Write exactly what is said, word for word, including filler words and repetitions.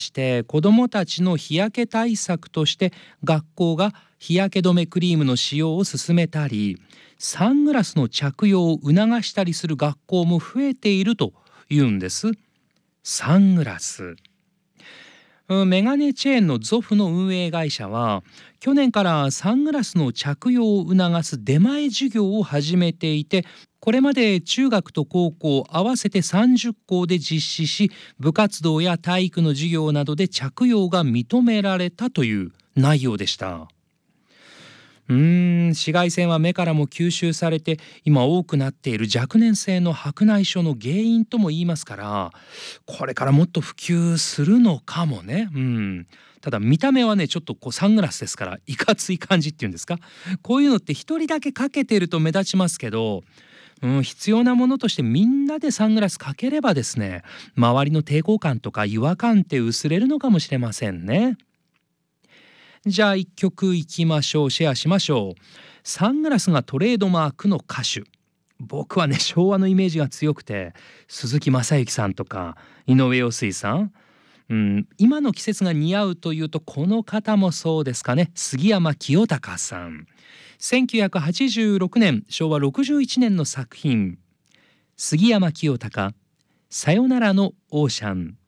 して子どもたちの日焼け対策として学校が日焼け止めクリームの使用を進めたり、サングラスの着用を促したりする学校も増えているというんです。サングラス、うんメガネチェーンのゾフの運営会社は去年からサングラスの着用を促す出前授業を始めていて、これまで中学と高校合わせてさんじゅっ校で実施し、部活動や体育の授業などで着用が認められたという内容でした。うーん紫外線は目からも吸収されて、今多くなっている若年性の白内障の原因とも言いますから、これからもっと普及するのかもね。うんただ見た目はね、ちょっとこうサングラスですからいかつい感じっていうんですか、こういうのって一人だけかけてると目立ちますけど、うん、必要なものとしてみんなでサングラスかければですね、周りの抵抗感とか違和感って薄れるのかもしれませんね。じゃあ一曲いきましょう。シェアしましょう。サングラスがトレードマークの歌手、僕はね昭和のイメージが強くて、鈴木雅之さんとか井上陽水さん、うん、今の季節が似合うというとこの方もそうですかね。杉山清隆さん、せんきゅうひゃくはちじゅうろくねんしょうわろくじゅういちねんの作品、杉山清隆、さよならのオーシャン。